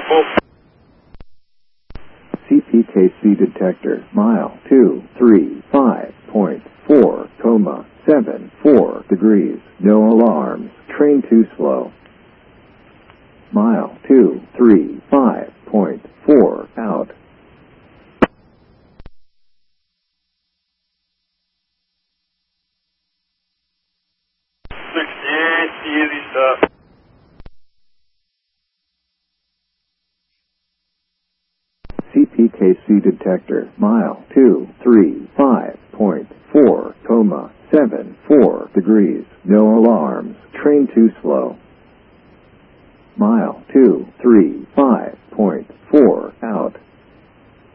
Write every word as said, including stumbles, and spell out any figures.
C P K C detector, mile two three five point four, comma, seven four degrees, no alarms, train too slow. Mile two three five point four, out. sixty-eight, easy stuff. C P K C detector, mile two three